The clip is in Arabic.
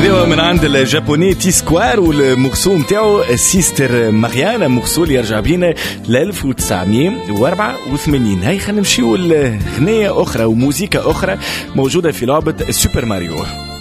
هذا من عند الجابوني تي سكوار والمغسوم تاعو سيستر ماريانا، مغسول يرجع بينا ل 1984. هاي خلينا نمشيو لغنية أخرى وموسيقى أخرى موجودة في لعبة سوبر ماريو.